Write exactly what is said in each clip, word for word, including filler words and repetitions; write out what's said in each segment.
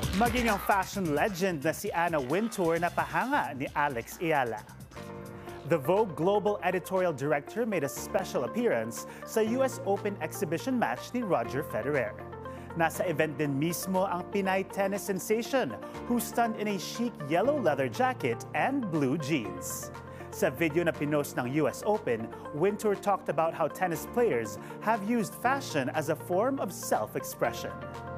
Maging ang fashion legend na si Anna Wintour na pahanga ni Alex Ayala. The Vogue Global Editorial Director made a special appearance sa U S Open exhibition match ni Roger Federer. Nasa event din mismo ang Pinay tennis sensation who stunned in a chic yellow leather jacket and blue jeans. Sa video na pinost ng U S Open, Wintour talked about how tennis players have used fashion as a form of self-expression.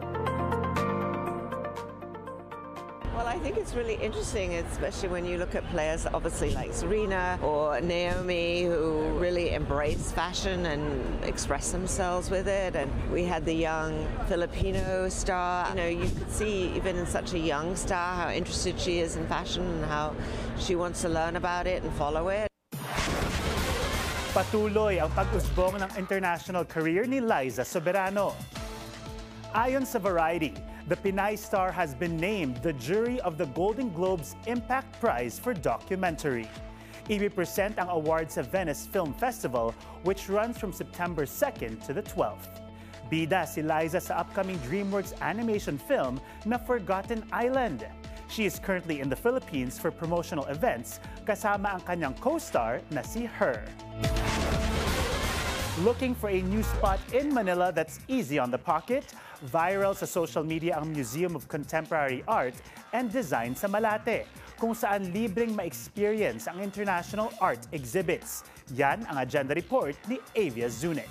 Well, I think it's really interesting, especially when you look at players, obviously like Serena or Naomi, who really embrace fashion and express themselves with it. And we had the young Filipino star. You know, you could see even in such a young star how interested she is in fashion and how she wants to learn about it and follow it. Patuloy ang pag-usbong ng international career ni Liza Soberano. Ayon sa Variety, the Pinay star has been named the jury of the Golden Globes Impact Prize for Documentary. I-represent ang award sa Venice Film Festival, which runs from September second to the twelfth. Bida si Liza sa upcoming DreamWorks animation film na Forgotten Island. She is currently in the Philippines for promotional events kasama ang kanyang co-star na si Her. Looking for a new spot in Manila that's easy on the pocket? Viral sa social media ang Museum of Contemporary Art and Design sa Malate, kung saan libreng ma-experience ang international art exhibits. Yan ang agenda report ni Avia Zunich.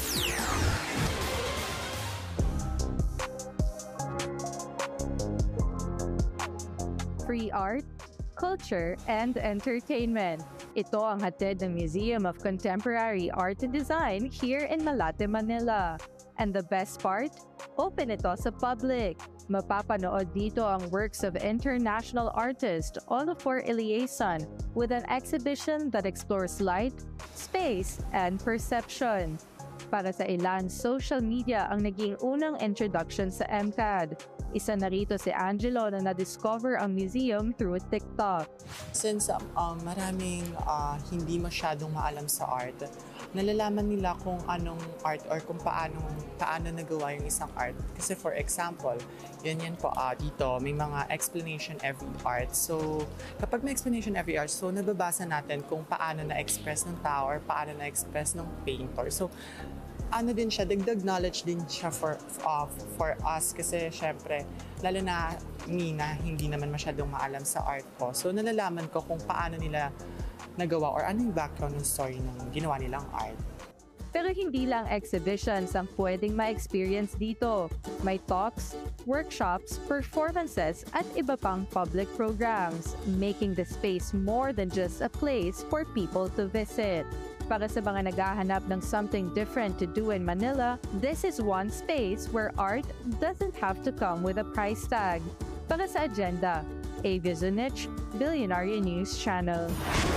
Free art, culture, and entertainment. Ito ang hatid ng Museum of Contemporary Art and Design here in Malate, Manila. And the best part? Open ito sa public. Mapapanood dito ang works of international artist Olafur Eliason with an exhibition that explores light, space, and perception. Para sa ilan, social media ang naging unang introduction sa M C A D. Isa na rito si Angelo na na-discover ang museum through TikTok. Since um, um, maraming uh, hindi masyadong maalam sa art, nalalaman nila kung anong art or kung paano, paano nagawa yung isang art. Kasi for example, yan yan po uh, dito, may mga explanation every art. So kapag may explanation every art, so nababasa natin kung paano na-express ng tao or paano na-express ng painter. So ano din siya, dagdag knowledge din siya for, uh, for us kasi syempre, lalo na me na hindi naman masyadong maalam sa art ko. So nalalaman ko kung paano nila nagawa or ano yung background ng story ng ginawa nilang art. Pero hindi lang exhibitions ang pwedeng ma-experience dito. May talks, workshops, performances at iba pang public programs, making the space more than just a place for people to visit. Para sa mga naghahanap ng something different to do in Manila, this is one space where art doesn't have to come with a price tag. Para sa agenda, Avia Zunich, Billionaire News Channel.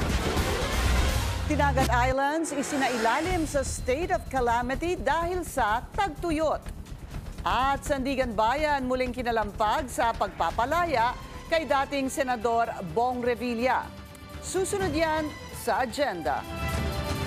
Tinagat Islands isinailalim sa state of calamity dahil sa tagtuyot. At Sandigan Bayan muling kinalampag sa pagpapalaya kay dating Senador Bong Revilla. Susunod yan sa agenda.